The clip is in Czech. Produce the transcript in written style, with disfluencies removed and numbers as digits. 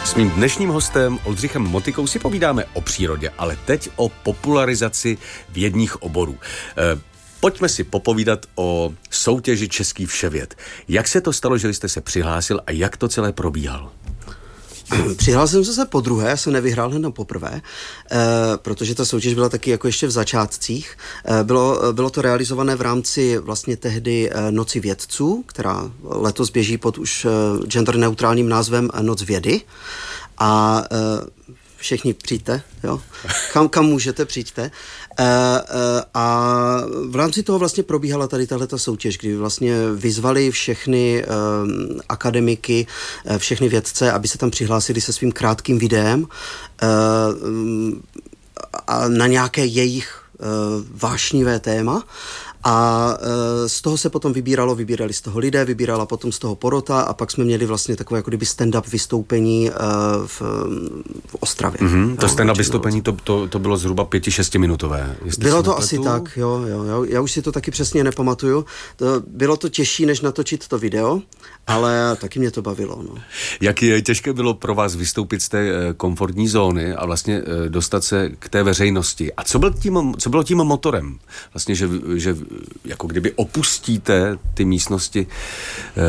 S mým dnešním hostem Oldřichem Motykou si povídáme o přírodě, ale teď o popularizaci vědních oborů. Pojďme si popovídat o soutěži Český vševěd. Jak se to stalo, že jste se přihlásil a jak to celé probíhalo? Přihlásil jsem se podruhé, já jsem nevyhrál hned na poprvé, protože ta soutěž byla taky jako ještě v začátcích. Bylo to realizované v rámci vlastně tehdy Noci vědců, která letos běží pod už gender neutrálním názvem Noc vědy. A všichni přijďte, jo? Kam můžete, přijďte. A v rámci toho vlastně probíhala tady tahleta soutěž, kdy vlastně vyzvali všechny akademiky, všechny vědce, aby se tam přihlásili se svým krátkým videem a na nějaké jejich vášnivé téma. A z toho se potom vybírali z toho lidé, vybírala potom z toho porota a pak jsme měli vlastně takové jako kdyby stand-up vystoupení v Ostravě. Mm-hmm. To stand-up vystoupení to bylo zhruba 5-6 minutové. Bylo to asi tak, jo. Já už si to taky přesně nepamatuju. Bylo to těžší, než natočit to video, ale taky mě to bavilo. No. Jak těžké bylo pro vás vystoupit z té komfortní zóny a vlastně dostat se k té veřejnosti? A co bylo tím motorem? Vlastně, že jako kdyby opustíte ty místnosti